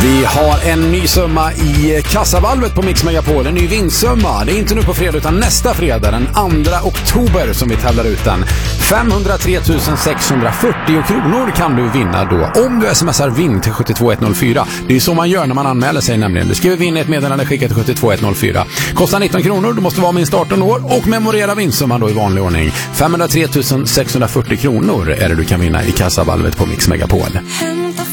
Vi har en ny summa i kassavalvet på Mix Megapol, en ny vinstsumma. Det är inte nu på fredag utan nästa fredag, den 2 oktober, som vi tävlar ut den. 503 640 kronor kan du vinna då om du smsar vinn till 72104. Det är så man gör när man anmäler sig nämligen. Du skriver vinn ett meddelande, skicka till 72104. Kostar 19 kronor, du måste vara minst 18 år och memorera vinstsumman då i vanlig ordning. 503 640 kronor är det du kan vinna i kassavalvet på Mix Megapol.